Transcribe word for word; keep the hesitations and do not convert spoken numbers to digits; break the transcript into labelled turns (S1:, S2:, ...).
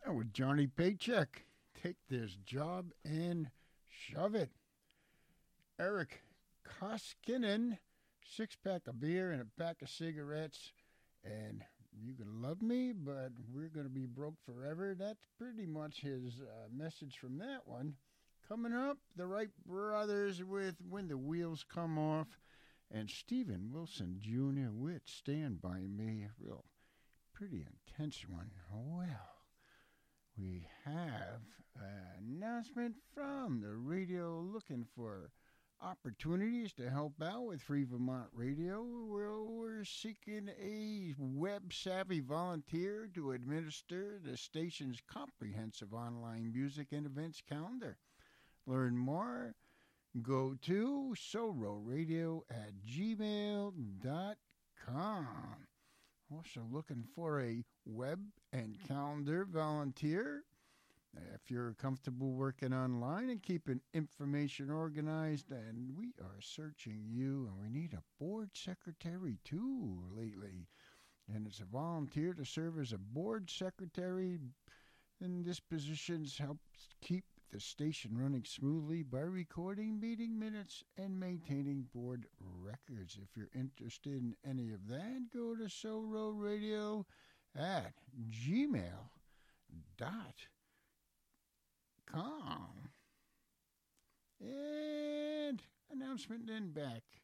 S1: And with Johnny Paycheck, take this job and shove it. Eric Koskinen, six pack of beer and a pack of cigarettes, and you can love me, but we're going to be broke forever. That's pretty much his uh, message from that one. Coming up, the Wright brothers with When the Wheels Come Off, and Steven Wilson Junior with Stand By Me. A real pretty intense one. Well, we have an announcement from the radio looking for opportunities to help out with Free Vermont Radio. Well, we're seeking a web-savvy volunteer to administer the station's comprehensive online music and events calendar. Learn more, go to sororadio at gmail dot com. Also looking for a web and calendar volunteer. If you're comfortable working online and keeping information organized, and we are searching you, and we need a board secretary too lately. And it's a volunteer to serve as a board secretary, and this position helps keep the station running smoothly by recording meeting minutes and maintaining board records. If you're interested in any of that, go to sororadio at gmail dot com. And announcement then back